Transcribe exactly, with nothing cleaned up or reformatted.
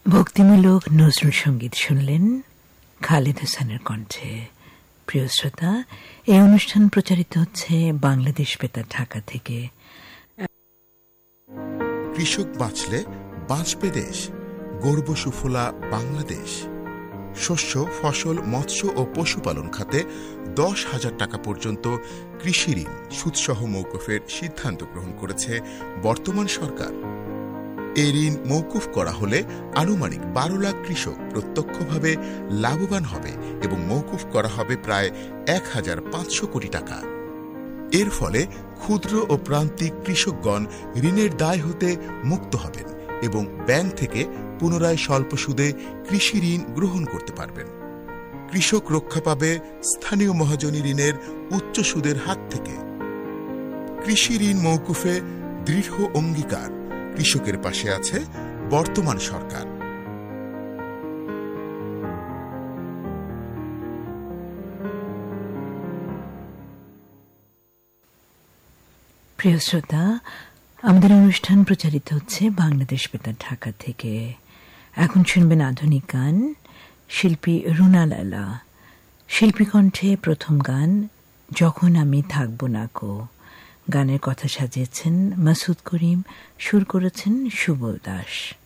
ভক্তিমূলক নজরুল সঙ্গীত শুনলেন খালিদ হোসেনের কণ্ঠে। প্রিয় শ্রোতা, এই অনুষ্ঠান প্রচারিত হচ্ছে বাংলাদেশ বেতার ঢাকা থেকে। কৃষক বাঁচলে বাঁচবে দেশ, গর্ব সুফলা বাংলাদেশ। শস্য, ফসল, মৎস্য ও পশুপালন খাতে দশ হাজার টাকা পর্যন্ত কৃষি ঋণ সুদসহ মৌকুফের সিদ্ধান্ত গ্রহণ করেছে বর্তমান সরকার। এই ঋণ মৌকুফ করা হলে আনুমানিক বারো লাখ কৃষক প্রত্যক্ষভাবে লাভবান হবে এবং মৌকুফ করা হবে প্রায় এক হাজার পাঁচশো কোটি টাকা। এর ফলে ক্ষুদ্র ও প্রান্তিক কৃষকগণ ঋণের দায় হতে মুক্ত হবেন এবং ব্যাংক থেকে পুনরায় স্বল্প সুদে কৃষি ঋণ গ্রহণ করতে পারবেন। কৃষক রক্ষা পাবে স্থানীয় মহাজনী ঋণের উচ্চ সুদের হাত থেকে। কৃষি ঋণ মৌকুফে দৃঢ় অঙ্গীকার, কৃষকের পাশে আছে বর্তমান সরকার। প্রিয় শ্রোতা, আমাদের অনুষ্ঠান প্রচারিত হচ্ছে বাংলাদেশ বেতার ঢাকা থেকে। এখন শুনবেন আধুনিক গান, শিল্পী রুনা লালা। শিল্পী কণ্ঠে প্রথম গান যখন আমি থাকব না কো। গানের কথা সাজিয়েছেন মাসুদ করিম, সুর করেছেন সুবল দাস।